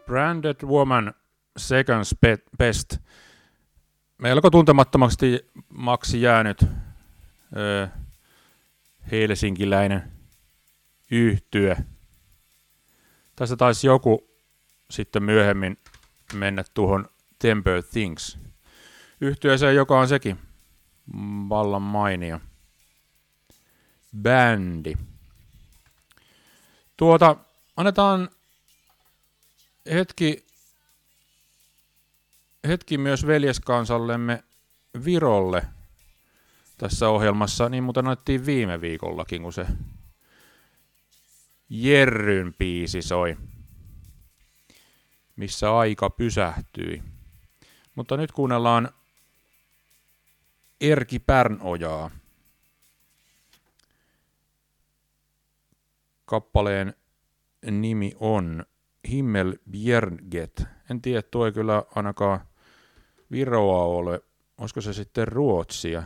Branded Woman Second Best. Melko tuntemattomaksi jäänyt helsinkiläinen yhtye. Tässä taisi joku sitten myöhemmin mennä tuohon Temper Things yhtyeeseen, joka on sekin vallan mainio bändi. Annetaan hetki myös veljeskansallemme Virolle tässä ohjelmassa, niin muuten annettiin viime viikollakin, kun se Jerryn biisi soi, missä aika pysähtyi. Mutta nyt kuunnellaan Erkki Pärnojaa. Kappaleen nimi on Himmelbjerget. En tiedä, tuo ei kyllä ainakaan Viroa ole. Olisiko se sitten Ruotsia?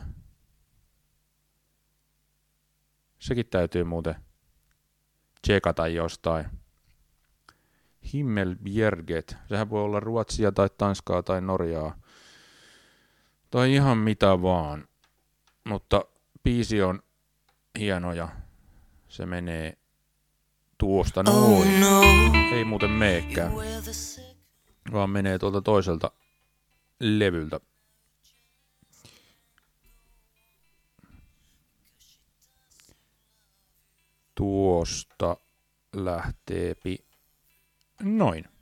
Sekin täytyy muuten tsekata jostain. Himmelbjerget. Sehän voi olla Ruotsia tai Tanskaa tai Norjaa. Tai ihan mitä vaan. Mutta biisi on hieno ja se menee tuosta noin. Ei muuten meekään. Vaan menee tuolta toiselta levyltä. Tuosta lähteepi noin.